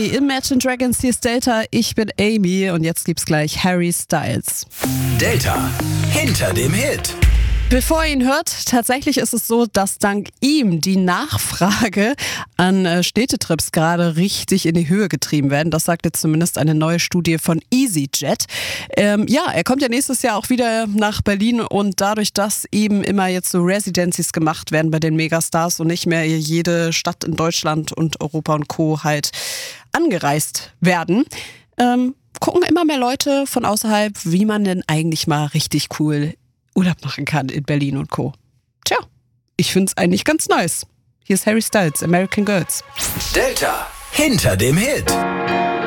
Hey, Imagine Dragons, hier ist Delta, ich bin Amy und jetzt gibt's gleich Harry Styles. Delta, hinter dem Hit. Bevor ihr ihn hört, tatsächlich ist es so, dass dank ihm die Nachfrage an Städtetrips gerade richtig in die Höhe getrieben werden. Das sagt jetzt zumindest eine neue Studie von EasyJet. Er kommt ja nächstes Jahr auch wieder nach Berlin und dadurch, dass eben immer jetzt so Residencies gemacht werden bei den Megastars und nicht mehr jede Stadt in Deutschland und Europa und Co. halt angereist werden, gucken immer mehr Leute von außerhalb, wie man denn eigentlich mal richtig cool Urlaub machen kann in Berlin und Co. Tja, ich find's eigentlich ganz nice. Hier ist Harry Styles, American Girls. Delta, hinter dem Hit.